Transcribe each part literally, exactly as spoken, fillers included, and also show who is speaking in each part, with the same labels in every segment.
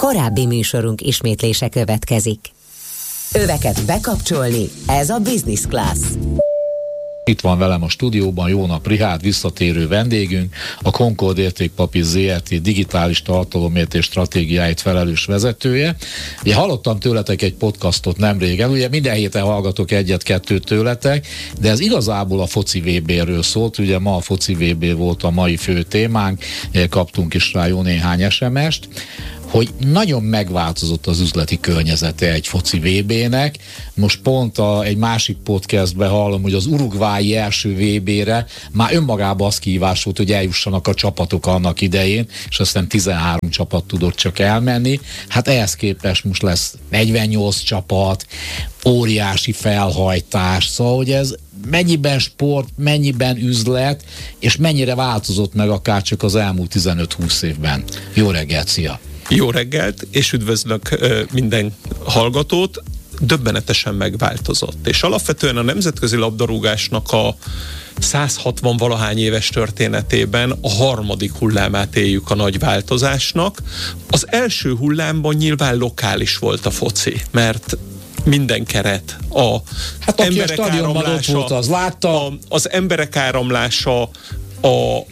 Speaker 1: Korábbi műsorunk ismétlése következik. Öveket bekapcsolni, ez a Business Class.
Speaker 2: Itt van velem a stúdióban Jónap Richárd, visszatérő vendégünk, a Concord Értékpapír zé er té digitális tartalomért és stratégiáit felelős vezetője. Ugye hallottam tőletek egy podcastot nem régen, ugye minden héten hallgatok egyet-kettőt tőletek, de ez igazából a foci vé béről szólt, ugye ma a foci vé bé volt a mai fő témánk, kaptunk is rá jó néhány es em est, hogy nagyon megváltozott az üzleti környezete egy foci vé bének. Most pont a, egy másik podcastben hallom, hogy az uruguayi első vé bére már önmagában az kihívás volt, hogy eljussanak a csapatok annak idején, és aztán tizenhárom csapat tudott csak elmenni. Hát ehhez képest most lesz negyvennyolc csapat, óriási felhajtás, szóval hogy ez mennyiben sport, mennyiben üzlet, és mennyire változott meg akár csak az elmúlt tizenöt-húsz évben. Jó reggelt, szia!
Speaker 3: Jó reggelt, és üdvözlök uh, minden hallgatót. Döbbenetesen megváltozott. És alapvetően a nemzetközi labdarúgásnak a száz hatvan valahány éves történetében a harmadik hullámát éljük a nagy változásnak. Az első hullámban nyilván lokális volt a foci, mert minden keret, a
Speaker 2: hát
Speaker 3: emberek áramlása,
Speaker 2: volt, az, látta.
Speaker 3: A, az emberek áramlása, a,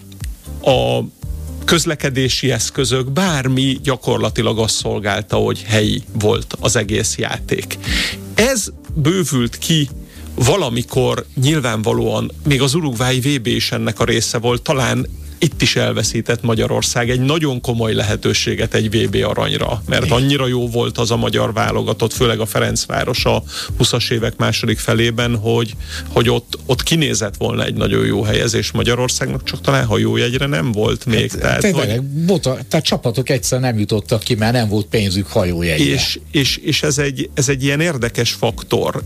Speaker 3: a közlekedési eszközök, bármi gyakorlatilag azt szolgálta, hogy helyi volt az egész játék. Ez bővült ki valamikor nyilvánvalóan, még az uruguayi vé bé is ennek a része volt, talán itt is elveszített Magyarország egy nagyon komoly lehetőséget egy vé bé aranyra, mert annyira jó volt az a magyar válogatott, főleg a Ferencváros a húszas évek második felében, hogy, hogy ott, ott kinézett volna egy nagyon jó helyezés Magyarországnak, csak talán hajójegyre nem volt még.
Speaker 2: Hát,
Speaker 3: tehát,
Speaker 2: tényleg,
Speaker 3: vagy...
Speaker 2: bota, tehát csapatok egyszer nem jutottak ki, mert nem volt pénzük hajójegyre.
Speaker 3: És, és, és ez, egy, ez egy ilyen érdekes faktor.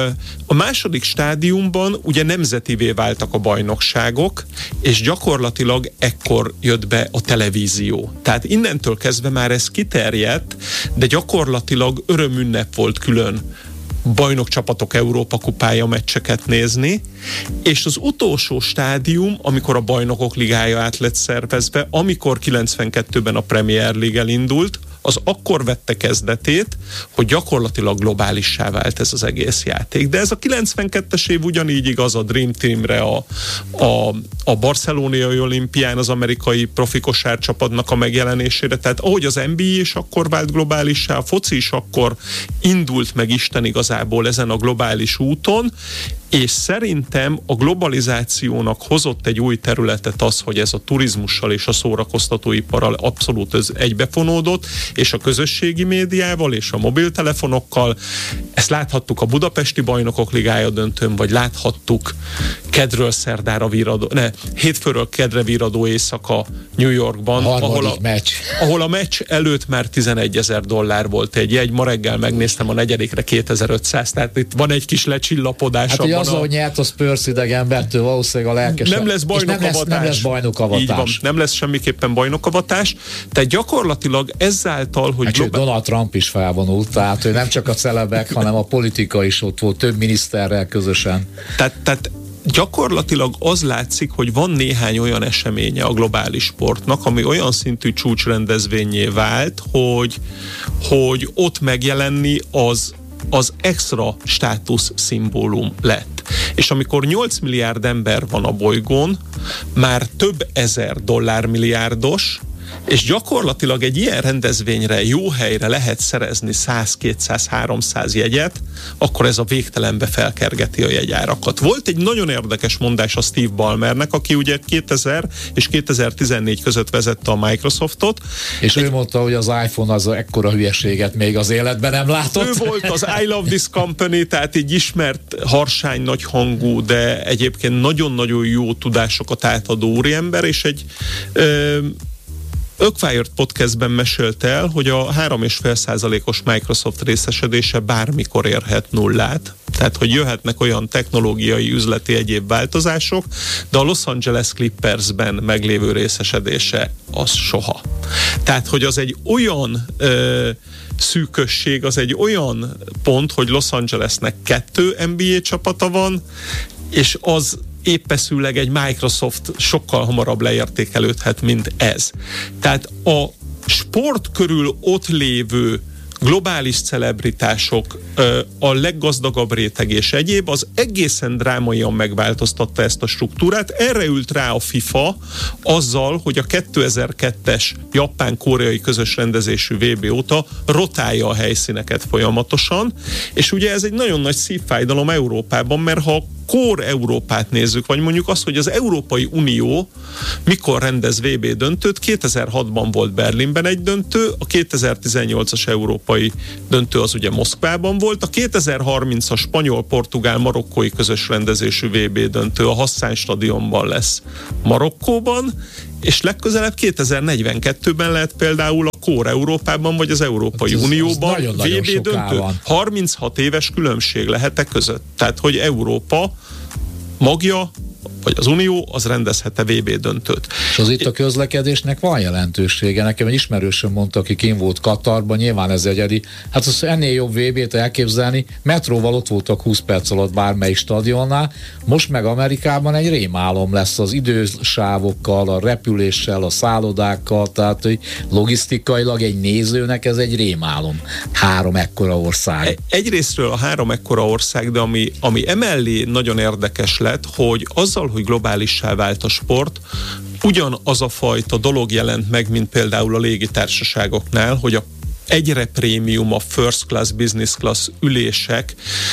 Speaker 3: A második stádiumban ugye nemzetivé váltak a bajnokságok, és gyakorlatilag ekkor jött be a televízió. Tehát innentől kezdve már ez kiterjedt, de gyakorlatilag örömünnep volt külön bajnokcsapatok Európa kupája meccseket nézni, és az utolsó stádium, amikor a Bajnokok Ligája át lett szervezve, amikor kilencvenkettőben a Premier League elindult, az akkor vette kezdetét, hogy gyakorlatilag globálissá vált ez az egész játék. De ez a kilencvenkettes év ugyanígy igaz a Dream Teamre, a, a, a barcelonai olimpián az amerikai profi kosárcsapatnak a megjelenésére. Tehát ahogy az en bé á is akkor vált globálissá, a foci is akkor indult meg Isten igazából ezen a globális úton, és szerintem a globalizációnak hozott egy új területet az, hogy ez a turizmussal és a szórakoztatóiparral abszolút egybefonódott, és a közösségi médiával és a mobiltelefonokkal. Ezt láthattuk a Budapesti Bajnokok Ligája döntőn, vagy láthattuk kedről szerdára víradó, ne, hétfőről kedre víradó éjszaka New Yorkban, ahol a,
Speaker 2: meccs.
Speaker 3: ahol a meccs előtt már tizenegyezer dollár volt egy jegy. Ma reggel megnéztem a negyedikre kétezer-ötszáz, tehát itt van egy kis lecsillapodás.
Speaker 2: Hát, hogy az, ahogy nyert a Spurs idegenbertől, valószínűleg a lelkes.
Speaker 3: Nem lesz bajnokavatás.
Speaker 2: Nem, nem lesz bajnokavatás.
Speaker 3: Így van, nem lesz semmiképpen bajnokavatás. Tehát gyakorlatilag ezáltal, hogy...
Speaker 2: Hát globál... Donald Trump is felvonult, tehát hogy nem csak a celebek, hanem a politika is ott volt, több miniszterrel közösen.
Speaker 3: Tehát, tehát gyakorlatilag az látszik, hogy van néhány olyan eseménye a globális sportnak, ami olyan szintű csúcsrendezvényé vált, hogy, hogy ott megjelenni az az extra státusz szimbólum lett. És amikor nyolc milliárd ember van a bolygón, már több ezer dollármilliárdos, és gyakorlatilag egy ilyen rendezvényre, jó helyre lehet szerezni száz, kétszáz, háromszáz jegyet, akkor ez a végtelenbe felkergeti a jegyárakat. Volt egy nagyon érdekes mondás a Steve Ballmernek, aki ugye kétezer és kétezer-tizennégy között vezette a Microsoftot.
Speaker 2: És egy, ő mondta, hogy az iPhone az ekkora hülyeséget még az életben nem látott.
Speaker 3: Ő volt az I Love This Company, tehát egy ismert, harsány, nagy hangú, de egyébként nagyon-nagyon jó tudásokat átadó úriember, és egy ö, Acquired podcastben mesélte el, hogy a három egész öt százalékos Microsoft részesedése bármikor érhet nullát. Tehát, hogy jöhetnek olyan technológiai, üzleti egyéb változások, de a Los Angeles Clippersben meglévő részesedése az soha. Tehát, hogy az egy olyan ö, szűkösség, az egy olyan pont, hogy Los Angelesnek kettő en bé á csapata van, és az éppeszűleg egy Microsoft sokkal hamarabb leértékelődhet, mint ez. Tehát a sport körül ott lévő globális celebritások, a leggazdagabb réteg és egyéb, az egészen drámaian megváltoztatta ezt a struktúrát. Erre ült rá a FIFA azzal, hogy a kétezer-kettes japán-koreai közös rendezésű vé bé óta rotálja a helyszíneket folyamatosan, és ugye ez egy nagyon nagy szívfájdalom Európában, mert ha kór Európát nézzük, vagy mondjuk azt, hogy az Európai Unió mikor rendez vé bé döntőt, kétezer-hatban volt Berlinben egy döntő, a kétezer-tizennyolcas európai döntő az ugye Moszkvában volt, a kétezer-harmincas spanyol-portugál-marokkói közös rendezésű vé bé döntő a Hassan stadionban lesz Marokkóban, és legközelebb kétezer-negyvenkettőben lehet például a kór Európában, vagy az Európai az, Unióban az vé bé döntő. harminchat éves különbség lehet e között. Tehát, hogy Európa magja, vagy az Unió, az rendezhet-e vé bé döntőt.
Speaker 2: És az itt a közlekedésnek van jelentősége. Nekem egy ismerősöm mondta, aki kint volt Katarban, nyilván ez egyedi. Hát az ennél jobb vé bét elképzelni, metróval ott voltak húsz perc alatt bármelyik stadionnál, most meg Amerikában egy rémálom lesz az idősávokkal, a repüléssel, a szállodákkal, tehát hogy logisztikailag egy nézőnek ez egy rémálom. Három ekkora ország.
Speaker 3: Egyrésztről a három ekkora ország, de ami, ami emellé nagyon érdekes lett, hogy azzal, hogy globálissá vált a sport, ugyanaz a fajta dolog jelent meg, mint például a légitársaságoknál, hogy a egyre prémium, a first class, business class ülések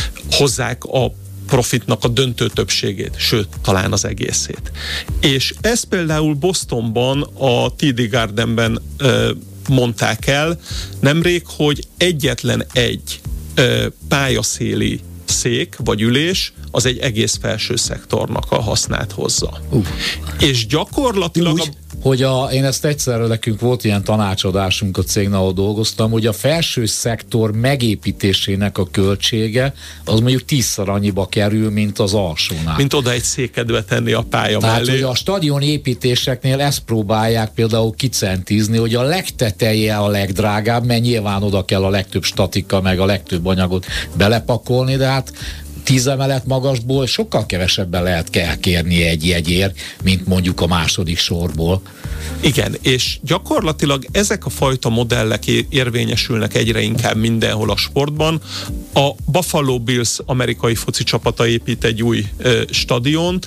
Speaker 3: hozzák a profitnak a döntő többségét, sőt, talán az egészét. És ez például Bostonban, a té dé Gardenben ö, mondták el nemrég, hogy egyetlen egy ö, pályaszéli szék vagy ülés az egy egész felső szektornak a hasznát hozza. Uh. És gyakorlatilag...
Speaker 2: Úgy, a... hogy a, én ezt egyszerre, nekünk volt ilyen tanácsadásunk a cégnél, ahol dolgoztam, hogy a felső szektor megépítésének a költsége az mondjuk tízszer annyiba kerül, mint az alsónál.
Speaker 3: Mint oda egy székedbe tenni a pálya
Speaker 2: Tehát,
Speaker 3: mellé.
Speaker 2: hogy a stadion építéseknél ezt próbálják például kicentizni, hogy a legteteje a legdrágább, mert nyilván oda kell a legtöbb statika, meg a legtöbb anyagot belepakolni, de hát tíz emelet magasból sokkal kevesebben lehet kell kérni egy jegyért, mint mondjuk a második sorból.
Speaker 3: Igen, és gyakorlatilag ezek a fajta modellek érvényesülnek egyre inkább mindenhol a sportban. A Buffalo Bills amerikai foci csapata épít egy új ö, stadiont,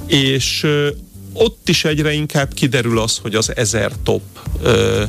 Speaker 3: és ö, ott is egyre inkább kiderül az, hogy az ezer top ö,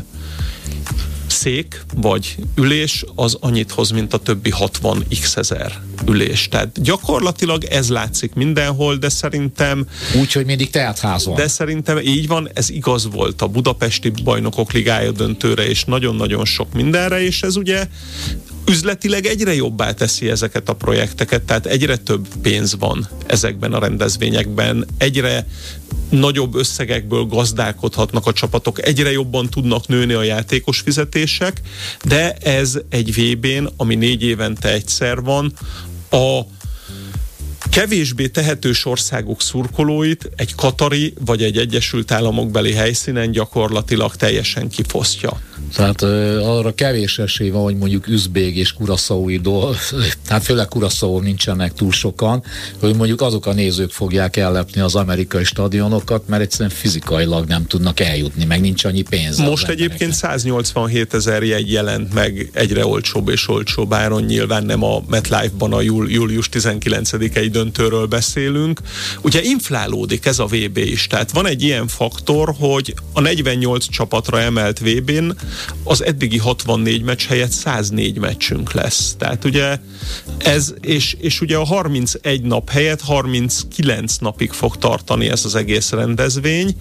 Speaker 3: szék vagy ülés az annyit hoz, mint a többi hatvan x ezer ülés. Tehát gyakorlatilag ez látszik mindenhol, de szerintem...
Speaker 2: Úgy, hogy mindig teátház van.
Speaker 3: De szerintem így van, ez igaz volt a Budapesti Bajnokok Ligája döntőre, és nagyon-nagyon sok mindenre, és ez ugye üzletileg egyre jobbá teszi ezeket a projekteket, tehát egyre több pénz van ezekben a rendezvényekben, egyre nagyobb összegekből gazdálkodhatnak a csapatok, egyre jobban tudnak nőni a játékos fizetések, de ez egy vé bén, ami négy évente egyszer van, a kevésbé tehetős országok szurkolóit egy katari vagy egy Egyesült Államok beli helyszínen gyakorlatilag teljesen kifosztja.
Speaker 2: Tehát uh, arra kevés esély van, hogy mondjuk üzbég és kuraszaui dolg, hát főleg kuraszaul nincsenek túl sokan, hogy mondjuk azok a nézők fogják ellepni az amerikai stadionokat, mert egyszerűen fizikailag nem tudnak eljutni, meg nincs annyi pénz.
Speaker 3: Most egyébként száznyolcvanhét ezer jegy jelent meg egyre olcsóbb és olcsóbb áron, nyilván nem a MetLife-ban a júl, július tizenkilencedikei döntőről beszélünk. Ugye inflálódik ez a vé bé is, tehát van egy ilyen faktor, hogy a negyvennyolc csapatra emelt vé bén az eddigi hatvannégy meccs helyett száznégy meccsünk lesz. Tehát ugye ez, és, és ugye a harmincegy nap helyett harminckilenc napig fog tartani ez az egész rendezvény.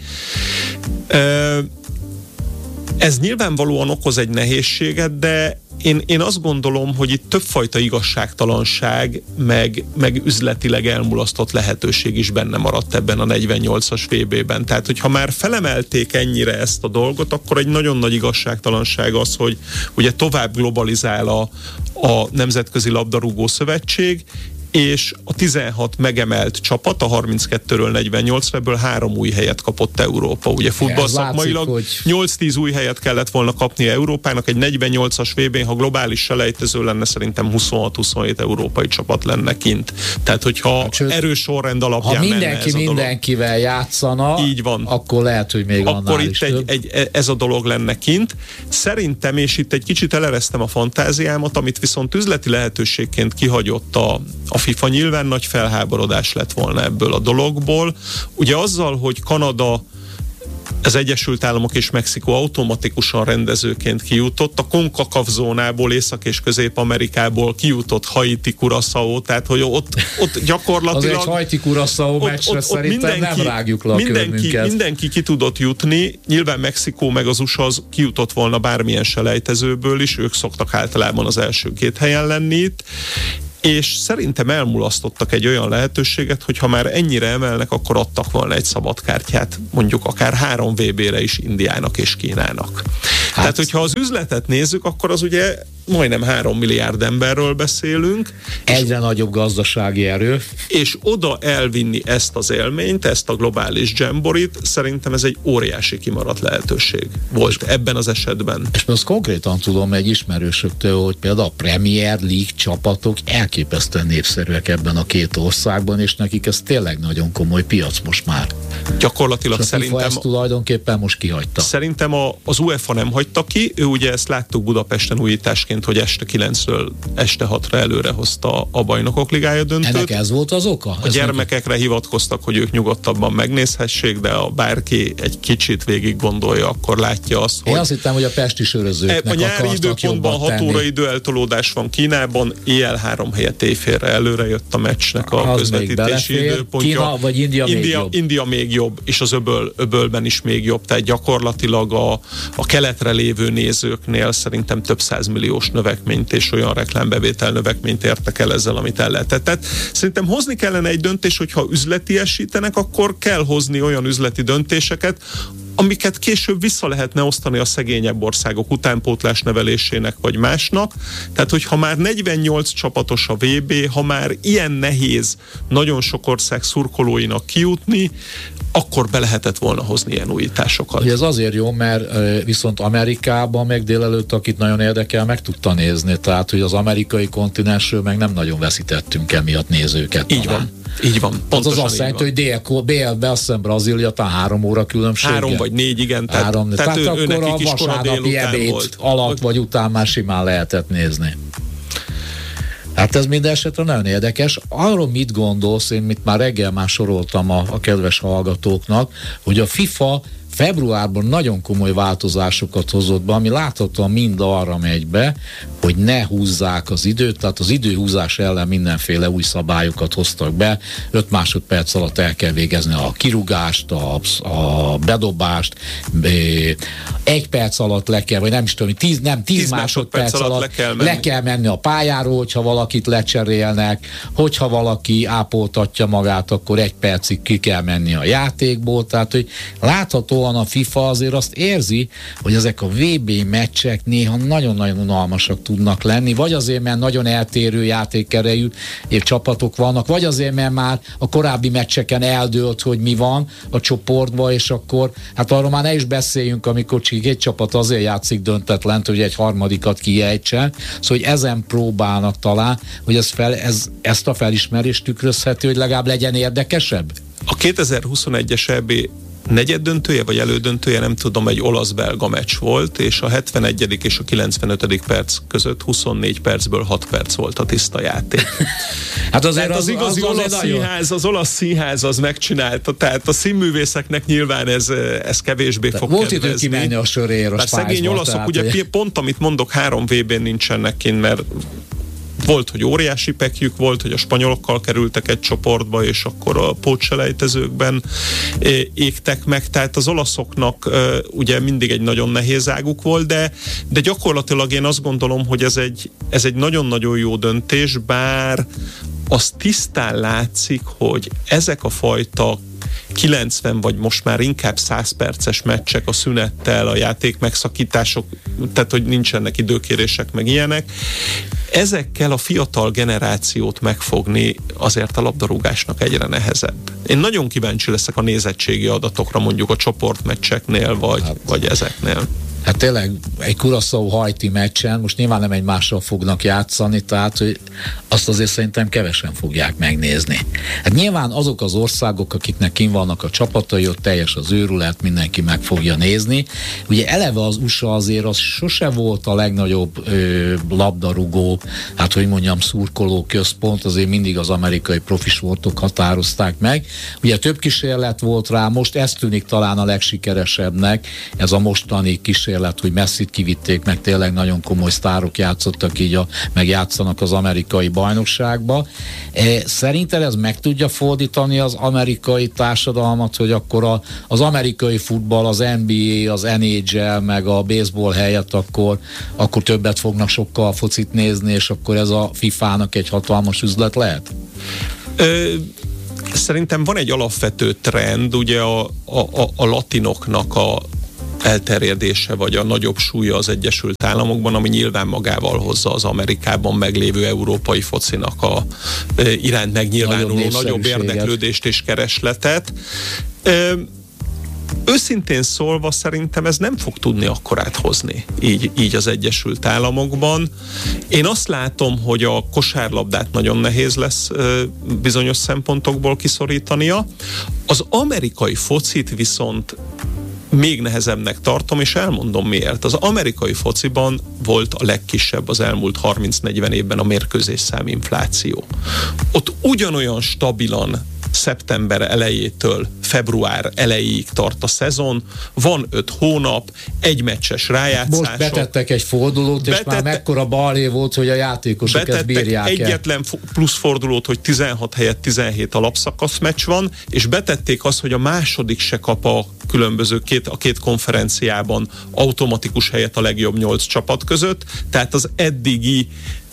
Speaker 3: Ez nyilvánvalóan okoz egy nehézséget, de Én, én azt gondolom, hogy itt többfajta igazságtalanság, meg, meg üzletileg elmulasztott lehetőség is benne maradt ebben a negyvennyolcas vé bében. Tehát, hogyha már felemelték ennyire ezt a dolgot, akkor egy nagyon nagy igazságtalanság az, hogy ugye tovább globalizál a, a Nemzetközi Labdarúgó Szövetség, és a tizenhat megemelt csapat a harminckettőről negyvennyolcra, ebből három új helyet kapott Európa. Ugye futballszakmailag hogy... nyolc-tíz új helyet kellett volna kapni Európának, egy negyvennyolcas vé bén, ha globális selejtező lenne, szerintem huszonhat-huszonhét európai csapat lenne kint. Tehát, hogyha hát, sőt, erős sorrend alapján
Speaker 2: ha mindenki
Speaker 3: ez
Speaker 2: mindenkivel játszana, így van, akkor lehet, hogy még
Speaker 3: akkor
Speaker 2: annál
Speaker 3: itt
Speaker 2: is
Speaker 3: egy, egy, ez a dolog lenne kint. Szerintem, és itt egy kicsit eleresztem a fantáziámat, amit viszont üzleti lehetőségként kihagyott a, a FIFA, nyilván nagy felháborodás lett volna ebből a dologból. Ugye azzal, hogy Kanada, az Egyesült Államok és Mexikó automatikusan rendezőként kijutott, a CONCACAF zónából, Észak- és Közép-Amerikából kijutott Haiti, Curaçao, tehát hogy ott, ott gyakorlatilag...
Speaker 2: Az egy Haiti Curaçao meccsre ott, szerintem ott mindenki, nem rágjuk le a
Speaker 3: mindenki, mindenki ki tudott jutni, nyilván Mexikó meg az u es á az kijutott volna bármilyen selejtezőből is, ők szoktak általában az első két helyen lenni itt, és szerintem elmulasztottak egy olyan lehetőséget, hogy ha már ennyire emelnek, akkor adtak volna egy szabadkártyát, mondjuk akár három vé bére is Indiának és Kínának. Hát. Tehát, hogyha az üzletet nézzük, akkor az ugye majdnem három milliárd emberről beszélünk.
Speaker 2: Egyre nagyobb gazdasági erő.
Speaker 3: És oda elvinni ezt az élményt, ezt a globális jamborit, szerintem ez egy óriási kimaradt lehetőség volt ebben az esetben.
Speaker 2: És most konkrétan tudom egy ismerősöktől, hogy például a Premier League csapatok elképesztően népszerűek ebben a két országban, és nekik ez tényleg nagyon komoly piac most már.
Speaker 3: Gyakorlatilag
Speaker 2: és a
Speaker 3: szerintem...
Speaker 2: FIFA ezt tulajdonképpen most kihagyta.
Speaker 3: Szerintem a, az UEFA nem hagyta ki, ő ugye ezt láttuk Budapesten újításként, hogy este kilencről este hatra előre hozta a Bajnokok Ligája döntőt.
Speaker 2: Ennek ez volt az oka?
Speaker 3: A ez gyermekekre meg... hivatkoztak, hogy ők nyugodtabban megnézhessék, de ha bárki egy kicsit végig gondolja, akkor látja azt, hogy...
Speaker 2: Én azt hittem, hogy a pesti sörözőknek
Speaker 3: a nyári időpontban hat óra időeltolódás van Kínában, éjjel három helyett éjfélre előre jött a meccsnek a az közvetítési időpontja.
Speaker 2: Kína vagy India,
Speaker 3: India
Speaker 2: még jobb.
Speaker 3: India még jobb, és az öböl, öbölben is még jobb, tehát gyakorlatilag a, a keletre lévő nézőknél szerintem több százmilliós növekményt és olyan reklámbevétel növekményt értek el ezzel, amit el lehetett. Tehát szerintem hozni kellene egy döntés, hogyha üzletiesítenek, akkor kell hozni olyan üzleti döntéseket, amiket később vissza lehetne osztani a szegényebb országok utánpótlás nevelésének vagy másnak. Tehát, hogyha már negyvennyolc csapatos a vé bé, ha már ilyen nehéz nagyon sok ország szurkolóinak kijutni, akkor be lehetett volna hozni ilyen újításokat.
Speaker 2: Ez azért jó, mert viszont Amerikában meg délelőtt, akit nagyon érdekel, meg tudta nézni. Tehát, hogy az amerikai kontinensről meg nem nagyon veszítettünk emiatt nézőket.
Speaker 3: Így talán. van. Így van.
Speaker 2: Az az azt jelenti, hogy bé el-be azt hiszem Brazília, talán három óra különbséggel.
Speaker 3: Három vagy négy, igen. Tehát,
Speaker 2: három, tehát, tehát ő, akkor a vasárnapi ebéd
Speaker 3: volt.
Speaker 2: alatt vagy után már simán lehetett nézni. Hát ez minden esetre nagyon érdekes. Arról mit gondolsz, én mit már reggel már soroltam a, a kedves hallgatóknak, hogy a FIFA februárban nagyon komoly változásokat hozott be, ami láthatóan mind arra megy be, hogy ne húzzák az időt, tehát az időhúzás ellen mindenféle új szabályokat hoztak be, öt másodperc alatt el kell végezni a kirúgást, a, a bedobást, egy perc alatt le kell, vagy nem is tudom, tíz, nem, tíz, tíz másodperc, másodperc alatt, alatt le, kell le kell menni a pályáról, hogyha valakit lecserélnek, hogyha valaki ápoltatja magát, akkor egy percig ki kell menni a játékból, tehát hogy láthatóan a FIFA azért azt érzi, hogy ezek a vé bé meccsek néha nagyon-nagyon unalmasak tudnak lenni, vagy azért, mert nagyon eltérő játékerejű csapatok vannak, vagy azért, mert már a korábbi meccseken eldőlt, hogy mi van a csoportban, és akkor, hát arról már ne is beszéljünk, amikor csak egy csapat azért játszik döntetlent, hogy egy harmadikat kiejtsen, szóval, hogy ezen próbálnak talán, hogy ez fel, ez, ezt a felismerést tükrözheti, hogy legalább legyen érdekesebb?
Speaker 3: A kétezer-huszonegyes é bé negyed döntője, vagy elődöntője, nem tudom, egy olasz-belga meccs volt, és a hetvenegyedik és a kilencvenötödik perc között huszonnégy percből hat perc volt a tiszta játék.
Speaker 2: Hát azért az,
Speaker 3: az igazi az olasz színház, az olasz színház az megcsinálta, tehát a színművészeknek nyilván ez, ez kevésbé
Speaker 2: de
Speaker 3: fog
Speaker 2: volt
Speaker 3: kedvezni.
Speaker 2: Volt idő kimenni a sörér, a Spice-ba.
Speaker 3: Szegény olaszok, tehát, ugye hogy... pont amit mondok, három vé bén nincsenek kint, mert volt, hogy óriási pekjük volt, hogy a spanyolokkal kerültek egy csoportba, és akkor a pótselejtezőkben égtek meg, tehát az olaszoknak ugye mindig egy nagyon nehéz águk volt, de, de gyakorlatilag én azt gondolom, hogy ez egy, ez egy nagyon-nagyon jó döntés, bár az tisztán látszik, hogy ezek a fajta kilencven vagy most már inkább száz perces meccsek a szünettel, a játék megszakítások, tehát hogy nincsenek időkérések meg ilyenek, ezekkel a fiatal generációt megfogni azért a labdarúgásnak egyre nehezebb. Én nagyon kíváncsi leszek a nézettségi adatokra, mondjuk a csoportmeccseknél, vagy, hát. vagy ezeknél.
Speaker 2: Hát tényleg egy Curaçao-Haiti meccsen, most nyilván nem egymással fognak játszani, tehát hogy azt azért szerintem kevesen fogják megnézni. Hát nyilván azok az országok, akiknek kint vannak a csapatai, ott teljes az őrület, mindenki meg fogja nézni. Ugye eleve az u es á azért az sose volt a legnagyobb ö, labdarúgó, hát hogy mondjam, szurkoló központ, azért mindig az amerikai profi sportok határozták meg. Ugye több kísérlet volt rá, most ez tűnik talán a legsikeresebbnek, ez a mostani kísérlet, hogy Messit kivitték, meg tényleg nagyon komoly sztárok játszottak így, a, meg játszanak az amerikai bajnokságba. E, szerinted ez meg tudja fordítani az amerikai társadalmat, hogy akkor a, az amerikai futball, az en bé á, az en há el, meg a baseball helyett akkor, akkor többet fognak sokkal focit nézni, és akkor ez a fifának egy hatalmas üzlet lehet?
Speaker 3: Ö... Szerintem van egy alapvető trend, ugye a, a, a, a latinoknak a elterjedése, vagy a nagyobb súlya az Egyesült Államokban, ami nyilván magával hozza az Amerikában meglévő európai focinak a e, iránt megnyilvánuló nagyobb érdeklődést és keresletet. E, Őszintén szólva szerintem ez nem fog tudni akkorát hozni így, így az Egyesült Államokban. Én azt látom, hogy a kosárlabdát nagyon nehéz lesz ö, bizonyos szempontokból kiszorítania. Az amerikai focit viszont még nehezebbnek tartom, és elmondom miért. Az amerikai fociban volt a legkisebb az elmúlt harminc-negyven évben a mérkőzésszám infláció. Ott ugyanolyan stabilan szeptember elejétől február elejéig tart a szezon, van öt hónap, egy meccses rájátszások.
Speaker 2: Most betettek egy fordulót, és betette, már mekkora balhé volt, hogy a játékosok ezt bírják el.
Speaker 3: Egyetlen plusz fordulót, hogy tizenhat helyett tizenhét alapszakasz meccs van, és betették azt, hogy a második se kap a különböző két, a két konferenciában automatikus helyet a legjobb nyolc csapat között, tehát az eddigi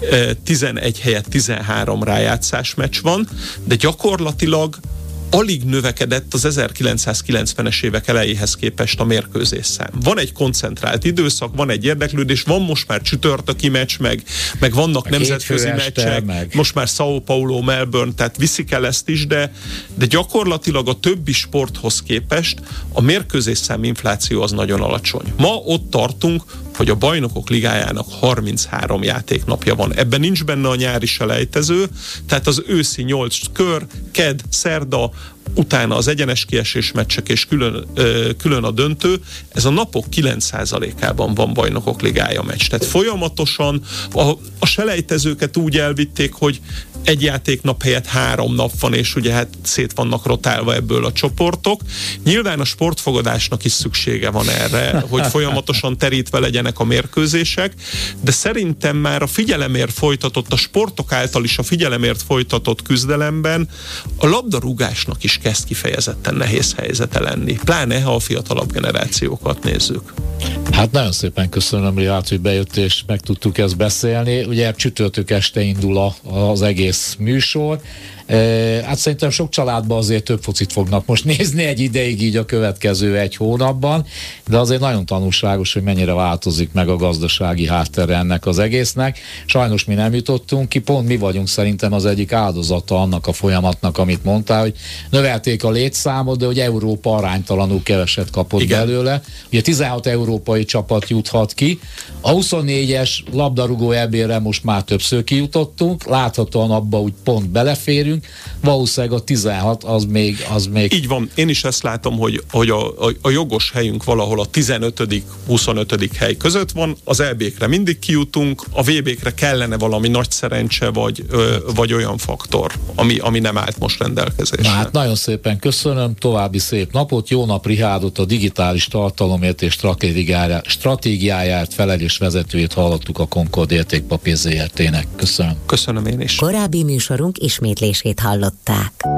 Speaker 3: tizenegy helyett tizenhárom rájátszás meccs van, de gyakorlatilag alig növekedett az ezerkilencszázkilencvenes évek elejéhez képest a mérkőzésszám. Van egy koncentrált időszak, van egy érdeklődés, van most már csütörtöki meccs, meg, meg vannak a nemzetközi meccsek, meg. Most már São Paulo, Melbourne, tehát viszik el ezt is, de, de gyakorlatilag a többi sporthoz képest a mérkőzésszám infláció az nagyon alacsony. Ma ott tartunk, hogy a Bajnokok Ligájának harminchárom játéknapja van. Ebben nincs benne a nyári selejtező, tehát az őszi nyolc kör, kedd, szerda, utána az egyenes kiesés meccsek és külön, ö, külön a döntő, ez a napok kilenc százalékában van Bajnokok Ligája meccs. Tehát folyamatosan a, a selejtezőket úgy elvitték, hogy egy játéknap helyett három nap van, és ugye hát szét vannak rotálva ebből a csoportok. Nyilván a sportfogadásnak is szüksége van erre, hogy folyamatosan terítve legyenek a mérkőzések, de szerintem már a figyelemért folytatott, a sportok által is a figyelemért folytatott küzdelemben a labdarúgásnak is kezd kifejezetten nehéz helyzete lenni. Pláne, ha a fiatalabb generációkat nézzük.
Speaker 2: Hát nagyon szépen köszönöm, Rihárd, hogy bejött és meg tudtuk ezt beszélni. Ugye csütörtök este indul a, az egész műsor. E, hát szerintem sok családban azért több focit fognak most nézni egy ideig így a következő egy hónapban, de azért nagyon tanulságos, hogy mennyire változik meg a gazdasági háttere ennek az egésznek. Sajnos mi nem jutottunk ki, pont mi vagyunk szerintem az egyik áldozata annak a folyamatnak, amit mondtál, hogy növelték a létszámot, de hogy Európa aránytalanul keveset kapott Igen. belőle. Ugye tizenhat európai csapat juthat ki. A huszonnégyes labdarúgó é bé-re most már többször kijutottunk, láthatóan abba úgy pont beleférünk, valószínűleg a tizenhat az még, az még...
Speaker 3: Így van, én is ezt látom, hogy, hogy a, a, a jogos helyünk valahol a tizenötödik huszonötödik hely között van, az é bé-kre mindig kijutunk, a vé bé-kre kellene valami nagy szerencse, vagy, ö, vagy olyan faktor, ami, ami nem állt most rendelkezésre.
Speaker 2: Na hát nagyon szépen köszönöm, további szép napot, jó nap Rihárdot, a digitális tartalomért és stratégiáját, stratégiáját felelős vezetőjét hallottuk a Concord Értékpapír zé er té-nek. Köszönöm.
Speaker 3: Köszönöm én is.
Speaker 1: Korábbi műsorunk ismétlését hallották.